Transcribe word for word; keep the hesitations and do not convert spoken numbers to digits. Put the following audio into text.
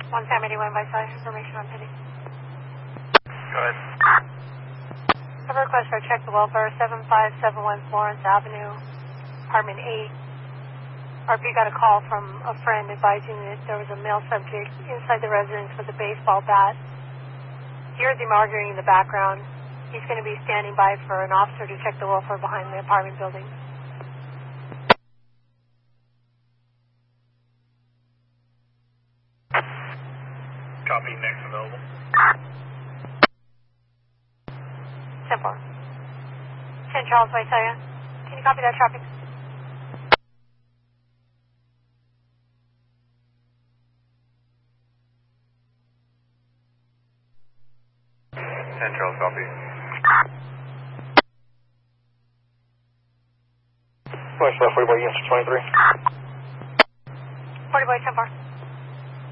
one Sam eighty-one by side information on Penny. Go ahead. I have a request for a check the welfare, seven five seven one Florence Avenue, apartment eight. R P got a call from a friend advising that there was a male subject inside the residence with a baseball bat. He heard them arguing in the background. He's going to be standing by for an officer to check the welfare behind the apartment building. Copy, next available. Simple. Saint Charles, Visalia. Can you copy that traffic? Saint Charles, copy. West left, forty by units twenty-three. forty by ten four.